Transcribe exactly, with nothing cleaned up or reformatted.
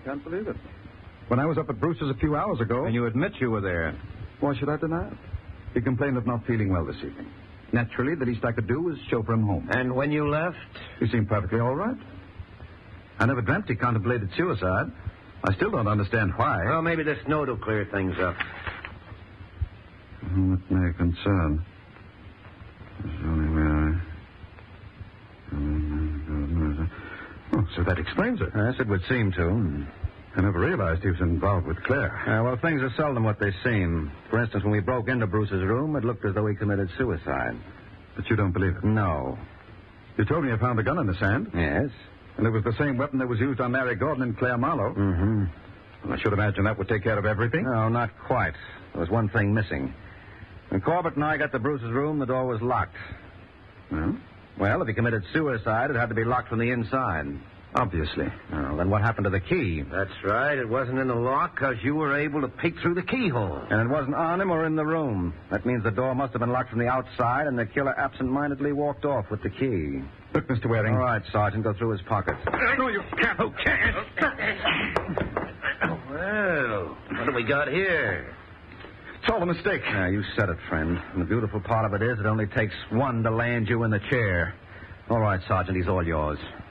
can't believe it. When I was up at Brewster's a few hours ago... And you admit you were there. Why should I deny it? He complained of not feeling well this evening. Naturally, the least I could do was chauffeur him home. And when you left? He seemed perfectly all right. I never dreamt he contemplated suicide. I still don't understand why. Well, maybe this note will clear things up. Oh, it may concern. There's only where I... Oh, so that explains it. Yes, it would seem to. I never realized he was involved with Claire. Uh, well, things are seldom what they seem. For instance, when we broke into Bruce's room, it looked as though he committed suicide. But you don't believe it? No. You told me you found a gun in the sand. Yes. And it was the same weapon that was used on Mary Gordon and Claire Marlowe. Mm-hmm. Well, I should imagine that would take care of everything. No, not quite. There was one thing missing. When Corbett and I got to Bruce's room, the door was locked. Well? Well, if he committed suicide, it had to be locked from the inside. Obviously. Well, then what happened to the key? That's right. It wasn't in the lock because you were able to peek through the keyhole. And it wasn't on him or in the room. That means the door must have been locked from the outside, and the killer absent-mindedly walked off with the key. Look, Mister Waring. All right, Sergeant, go through his pockets. No, you can't. Oh, can't. Well, what do we got here? It's all a mistake. Yeah, you said it, friend. And the beautiful part of it is it only takes one to land you in the chair. All right, Sergeant, he's all yours.